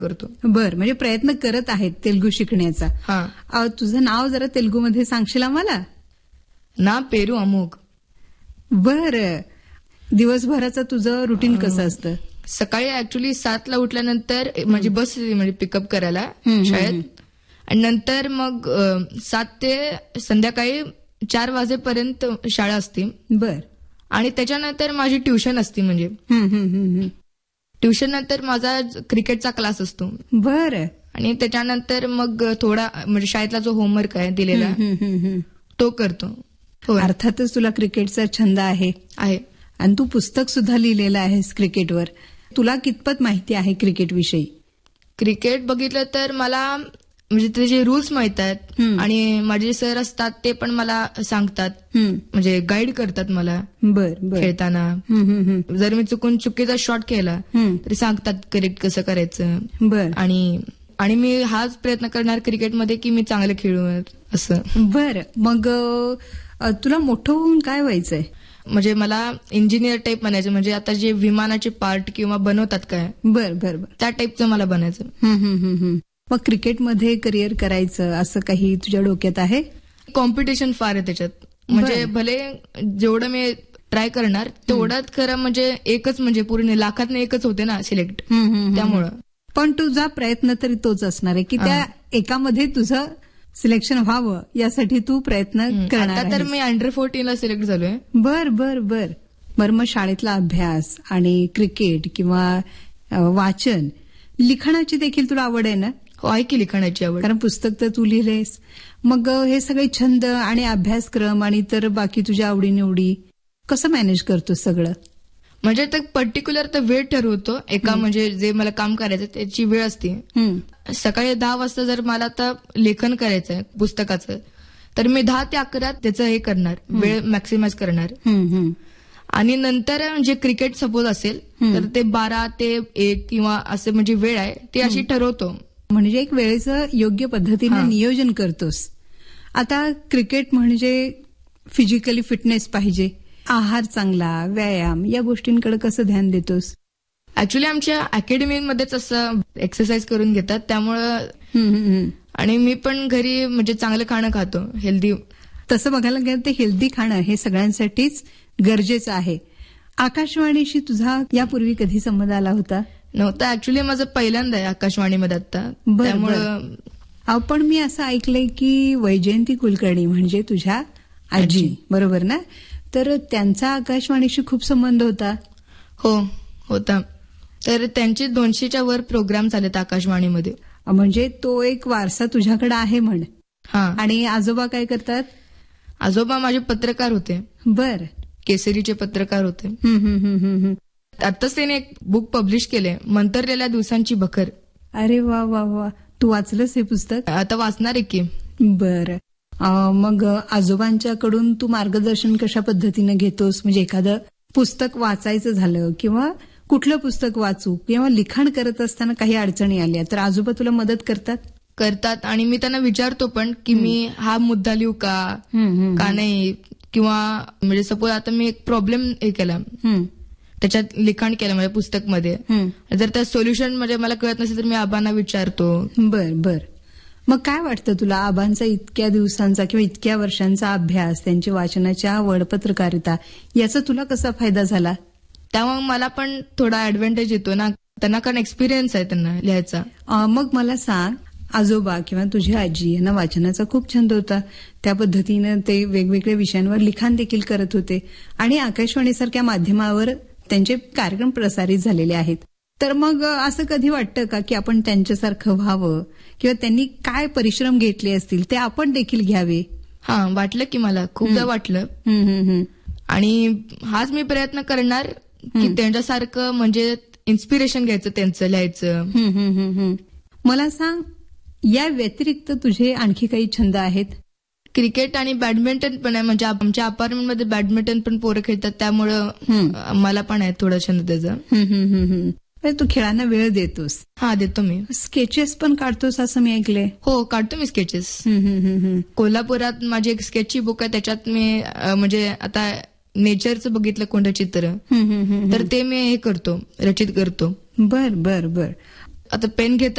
करतो. बर, म्हणजे प्रयत्न करत आहेत तेलुगू शिकण्याचा. हा. तुझं नाव जरा तेलुगूमध्ये सांगशील आम्हाला? ना पेरू अमोघ. बर, दिवसभराचं तुझं रुटीन कसं असतं? सकाळी ऍक्च्युली 7ला उठल्यानंतर माझी बस म्हणजे पिकअप करायला शाळेत, आणि नंतर मग 7 ते संध्याकाळी 4 वाजेपर्यंत शाळा असते. बर. आणि त्याच्यानंतर माझी ट्युशन असते. म्हणजे ट्युशन नंतर माझा क्रिकेटचा क्लास असतो. बर. आणि त्याच्यानंतर मग थोडा म्हणजे शाळेतला जो होमवर्क आहे दिलेला तो करतो. अर्थातच तुला क्रिकेटचा छंद आहे. आणि तू पुस्तक सुद्धा लिहिलेलं आहेस क्रिकेटवर. तुला कितपत माहिती आहे क्रिकेट विषयी? क्रिकेट बघितलं तर मला म्हणजे त्याचे रूल्स माहित आहेत, आणि माझे सर असतात ते पण मला सांगतात, म्हणजे गाईड करतात मला खेळताना. जर मी चुकीचा शॉट केला तरी सांगतात करेक्ट कसं करायचं. बर. आणि मी हाच प्रयत्न करणार क्रिकेटमध्ये की मी चांगलं खेळू असं. बर. मग तुला मोठं होऊन काय व्हायचंय? म्हणजे मला इंजिनियर टाईप बनायचं, म्हणजे आता जे विमानाचे पार्ट किंवा बनवतात काय, बर बर बर, त्या टाईपचं मला बनायचं. मग क्रिकेटमध्ये करिअर करायचं असं काही तुझ्या डोक्यात आहे? कॉम्पिटिशन फार आहे त्याच्यात. म्हणजे भले जेवढं मी ट्राय करणार तेवढ्यात खरं म्हणजे एकच, म्हणजे पूर्ण लाखात एकच होते ना सिलेक्ट, त्यामुळं. पण तुझा प्रयत्न तरी तोच असणार आहे की त्या एकामध्ये तुझं सिलेक्शन व्हावं यासाठी तू प्रयत्न करणार. आता तर मी अंडर-14 सिलेक्ट झालोय. बर बर बर बर. मग शाळेतला अभ्यास आणि क्रिकेट किंवा वाचन, लिखाणाची देखील तुला आवड आहे ना? हो, आहे की लिखाणाची आवड. कारण पुस्तक तर तू लिहिलेस. मग हे सगळे छंद आणि अभ्यासक्रम आणि तर बाकी तुझ्या आवडीनिवडी कसं मॅनेज करतोस सगळं? म्हणजे तर पर्टिक्युलर तर वेळ ठरवतो एका, म्हणजे जे मला काम करायचं त्याची वेळ असते. सकाळी 10 वाजता जर मला आता लेखन करायचं आहे पुस्तकाचं, तर मी 10 ते 11 त्याचं हे करणार, वेळ मॅक्सिमाइज करणार. आणि नंतर जे क्रिकेट सपोज असेल तर ते 12 ते 1 किंवा असं म्हणजे वेळ आहे ती अशी ठरवतो. म्हणजे एक वेळेचं योग्य पद्धतीने नियोजन करतोस. आता क्रिकेट म्हणजे फिजिकली फिटनेस पाहिजे, आहार चांगला, व्यायाम, या गोष्टींकडे कसं ध्यान देतोस? ऍक्च्युली आमच्या अकॅडमीमध्येच असं एक्सरसाइज करून घेतात, त्यामुळं. आणि मी पण घरी म्हणजे चांगलं खाणं खातो, हेल्दी. तसं बघायला गेलं तर हेल्दी खाणं हे सगळ्यांसाठीच गरजेचं आहे. आकाशवाणीशी तुझा यापूर्वी कधी संबंध आला होता? नव्हता. ऍक्च्युली माझं पहिल्यांदा आहे आकाशवाणीमध्ये आता. त्यामुळं पण मी असं ऐकलंय की वैजयंती कुलकर्णी म्हणजे तुझ्या आजी, बरोबर ना? तर त्यांचा आकाशवाणीशी खूप संबंध होता. हो, होता. तर त्यांचे 200च्या वर प्रोग्राम झालेत आकाशवाणीमध्ये. म्हणजे तो एक वारसा तुझ्याकडे आहे म्हण. आणि आजोबा काय करतात? आजोबा माझे पत्रकार होते. बर. केसरीचे पत्रकार होते. आताच त्याने एक बुक पब्लिश केले, मंतरलेल्या दिवसांची बखर. अरे वा वा वा. तू वाचलंस हे पुस्तक? आता वाचणार आहे की. बर. मग आजोबांच्याकडून तू मार्गदर्शन कशा पद्धतीने घेतोस? म्हणजे एखादं पुस्तक वाचायचं झालं किंवा कुठलं पुस्तक वाचू किंवा लिखाण करत असताना काही अडचणी आल्या तर आजोबा तुला मदत करतात? आणि मी त्यांना विचारतो पण की मी हा मुद्दा लिहू का नाही, किंवा म्हणजे सपोज आता मी एक प्रॉब्लेम हे केला, त्याच्यात लिखाण केलं माझ्या पुस्तकमध्ये, जर त्या सोल्युशन म्हणजे मला कळत नसेल तर मी आबांना विचारतो. बर बर. मग काय वाटतं तुला, आबांचा इतक्या दिवसांचा किंवा इतक्या वर्षांचा अभ्यास, त्यांची वाचनाची आवड, पत्रकारिता, याचा तुला कसा फायदा झाला? त्यामुळे मला पण थोडा ऍडव्हान्टेज येतो ना, त्यांना कारण एक्सपिरियन्स आहे त्यांना लिहायचा. मग मला सांग, आजोबा किंवा तुझी आजी यांना वाचनाचा खूप छंद होता, त्या पद्धतीनं ते वेगवेगळ्या विषयांवर लिखाण देखील करत होते आणि आकाशवाणीसारख्या माध्यमावर त्यांचे कार्यक्रम प्रसारित झालेले आहेत. तर मग असं कधी वाटतं का की आपण त्यांच्यासारखं व्हावं किंवा त्यांनी काय परिश्रम घेतले असतील ते आपण देखील घ्यावे? वाटलं की मला खूपदा वाटलं. आणि हाच मी प्रयत्न करणार की त्यांच्यासारखं म्हणजे इन्स्पिरेशन घ्यायचं, त्यांचं लिहायचं. मला सांग, या व्यतिरिक्त तुझे आणखी काही छंद आहेत? क्रिकेट आणि बॅडमिंटन पण आहे, म्हणजे आमच्या अपार्टमेंटमध्ये बॅडमिंटन पण पोरं खेळतात, त्यामुळं मला पण आहे थोडा छंद त्याचा. तू खेळांना वेळ देतोस? देतो मी. स्केचेस पण काढतोस असं मी ऐकलंय? हो, काढतो मी स्केचेस. कोल्हापुरात माझी एक स्केचची बुक आहे, त्याच्यात मी म्हणजे आता नेचरचं बघितलं कोणतं चित्र, तर ते मी हे करतो, रचित करतो. बर बर बर. आता पेन घेता